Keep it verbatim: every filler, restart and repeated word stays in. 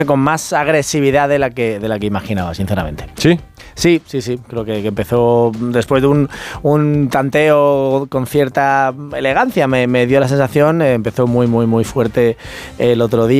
con más agresividad de la que de la que imaginaba, sinceramente. ¿Sí? Sí, sí, sí. Creo que, que empezó después de un, un tanteo con cierta elegancia, me, me dio la sensación, eh, empezó muy, muy, muy fuerte el otro día.